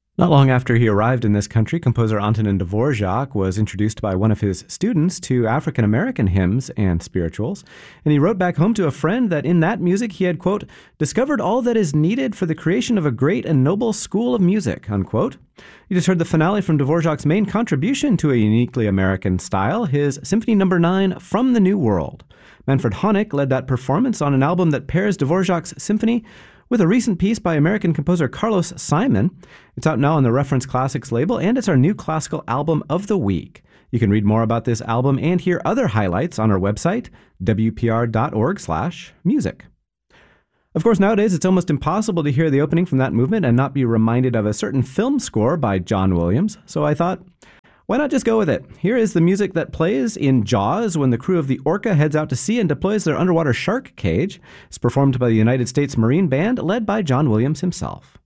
Not long after he arrived in this country, composer Antonin Dvorak was introduced by one of his students to African American hymns and spirituals, and he wrote back home to a friend that in that music he had, quote, discovered all that is needed for the creation of a great and noble school of music, unquote. You just heard the finale from Dvorak's main contribution to a uniquely American style, his Symphony No. 9, From the New World. Manfred Honeck led that performance on an album that pairs Dvorak's symphony with a recent piece by American composer Carlos Simon. It's out now on the Reference Classics label, and it's our new classical album of the week. You can read more about this album and hear other highlights on our website, wpr.org/music. Of course, nowadays it's almost impossible to hear the opening from that movement and not be reminded of a certain film score by John Williams, so I thought, why not just go with it? Here is the music that plays in Jaws when the crew of the Orca heads out to sea and deploys their underwater shark cage. It's performed by the United States Marine Band, led by John Williams himself.